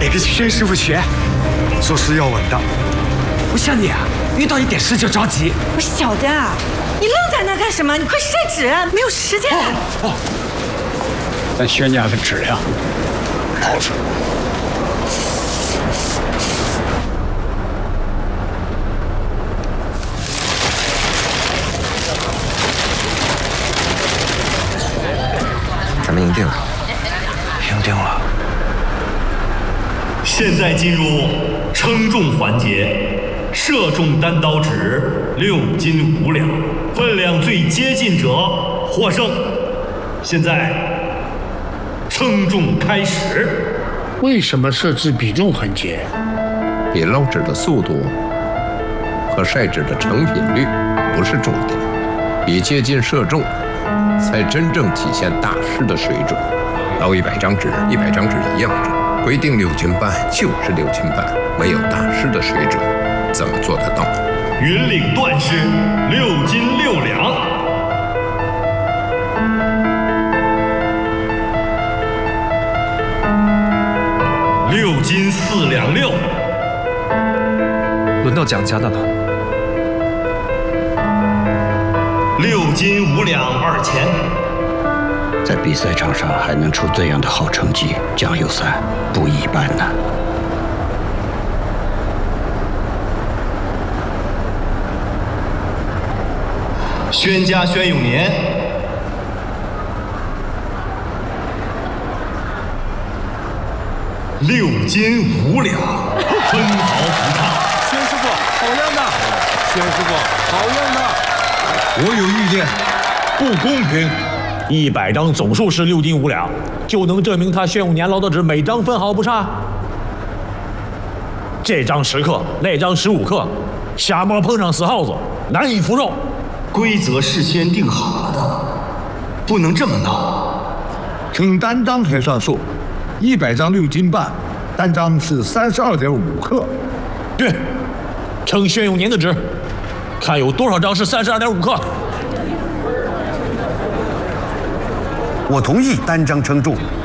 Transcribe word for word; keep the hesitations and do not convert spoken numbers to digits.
得跟宣师傅学，做事要稳当。不像你啊，遇到一点事就着急。 我小的啊，你愣在那干什么？你快晒纸啊，没有时间了。 哦，咱宣家的质量保持。 咱们赢定了， 赢定了。 现在进入称重环节，射中单刀指六斤五两，分量最接近者获胜。现在称重开始。 为什么设置比重环节？ 比捞纸的速度和晒纸的成品率不是重点，比接近射中。 才真正体现大师的水准。捞一百张纸，一百张纸一样重，规定六斤半就是六斤半，没有大师的水准，怎么做得到？ 云岭段式六斤六两，六斤四两六。 轮到蒋家的了。 六斤五两二钱， 在比赛场上还能出这样的好成绩，蒋有三不一般呐。 宣家宣永年，六斤五两，分毫不差。 宣师傅，好样的！宣师傅，好样的！ 我有意见，不公平。 一百张总数是六斤五两，就能证明他宣武年捞的纸每张分毫不差。这张十克，那张十五克，瞎猫碰上死耗子，难以服肉。 规则事先定好了的，不能这么闹。 称单张才算数，一百张六斤半，单张是三十二点五克。 对，称宣永年的纸。 看有多少张是三十二点五克。 我同意单张称重，